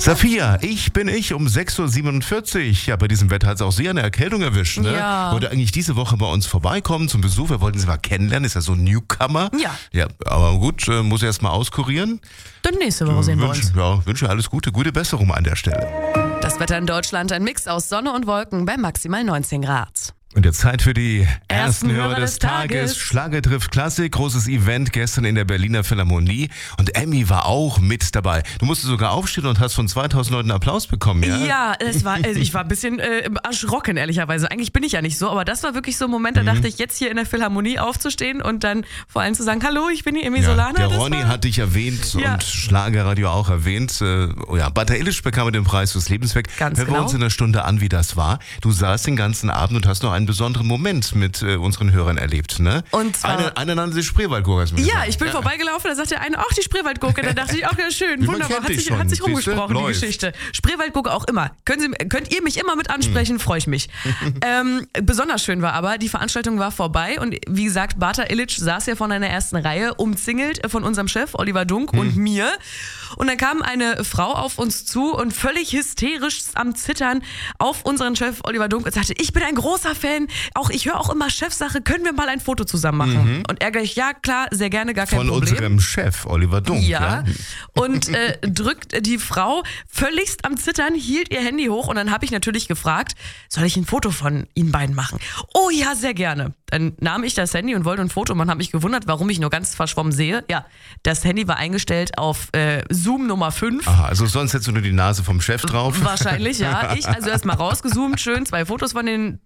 Safia, ich bin um 6.47 Uhr. Ja, bei diesem Wetter hat es auch Sie eine Erkältung erwischt, ne? Ja. Wollte eigentlich diese Woche bei uns vorbeikommen zum Besuch. Wir wollten Sie mal kennenlernen, ist ja so ein Newcomer. Ja. Ja, aber gut, muss erst mal auskurieren. Dann nächste Woche sehen wir uns. Wünsche alles Gute Besserung an der Stelle. Das Wetter in Deutschland, ein Mix aus Sonne und Wolken bei maximal 19 Grad. Und jetzt Zeit für die ersten Hörer Hörer des des Tages. Tages. Schlager trifft Klassik, großes Event gestern in der Berliner Philharmonie. Und Emmy war auch mit dabei. Du musstest sogar aufstehen und hast von 2000 Leuten Applaus bekommen, ja? Ja, ich war ein bisschen erschrocken, ehrlicherweise. Eigentlich bin ich ja nicht so, aber das war wirklich so ein Moment, da dachte ich, jetzt hier in der Philharmonie aufzustehen und dann vor allem zu sagen, hallo, ich bin die Emmy Solana. Der Ronny hat dich erwähnt und Schlagerradio auch erwähnt. Bata Illich bekam den Preis fürs Lebenswerk. Ganz Hören wir genau. uns in einer Stunde an, wie das war. Du saßt den ganzen Abend und hast noch einen besonderen Moment mit unseren Hörern erlebt, ne? Und zwar... Eine nannte sich Spreewaldgurke. Ja, ich bin vorbeigelaufen, da sagte der eine, ach, die Spreewaldgurke. Da dachte ich, ach ja, schön, wunderbar, hat sich rumgesprochen, die Geschichte. Spreewaldgurke auch immer. Könnt ihr mich immer mit ansprechen, freue ich mich. Besonders schön war aber, die Veranstaltung war vorbei und wie gesagt, Bata Illich saß ja von einer ersten Reihe, umzingelt von unserem Chef Oliver Dunk und mir. Und dann kam eine Frau auf uns zu und völlig hysterisch am Zittern auf unseren Chef Oliver Dunk und sagte, ich bin ein großer Fan, ich höre auch immer Chefsache, können wir mal ein Foto zusammen machen? Und er gleich, ja klar, sehr gerne, gar kein Problem. Von unserem Chef Oliver Dunk. Ja. Und drückt die Frau völligst am Zittern, hielt ihr Handy hoch und dann habe ich natürlich gefragt, soll ich ein Foto von Ihnen beiden machen? Oh ja, sehr gerne. Dann nahm ich das Handy und wollte ein Foto. Man hat mich gewundert, warum ich nur ganz verschwommen sehe. Ja, das Handy war eingestellt auf Zoom Nummer 5. Aha, also sonst hättest du nur die Nase vom Chef drauf. Wahrscheinlich, ja. Ich also erstmal rausgezoomt, schön 3 Fotos von den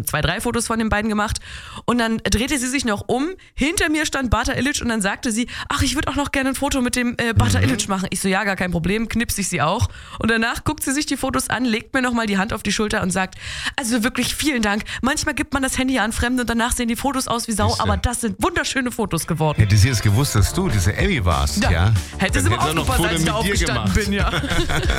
beiden gemacht. Und dann drehte sie sich noch um. Hinter mir stand Bata Illich und dann sagte sie, ach, ich würde auch noch gerne ein Foto mit dem Bata Illich machen. Ich so, ja, gar kein Problem, knipse ich sie auch. Und danach guckt sie sich die Fotos an, legt mir nochmal die Hand auf die Schulter und sagt, also wirklich vielen Dank. Manchmal gibt man das Handy an Fremde und danach sehen die Fotos aus wie Sau, aber das sind wunderschöne Fotos geworden. Hätte sie jetzt gewusst, dass du diese Emmy warst, ja? Hätte sie mal aufgepasst, als ich da aufgestanden bin, ja.